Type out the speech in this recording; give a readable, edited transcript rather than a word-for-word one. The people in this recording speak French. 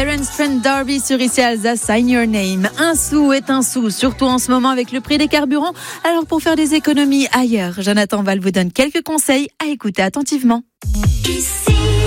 Terence Trent D'Arby sur ici Alsace, Sign Your Name. Un sou est un sou, surtout en ce moment avec le prix des carburants. Alors pour faire des économies ailleurs, Jonathan Val vous donne quelques conseils à écouter attentivement.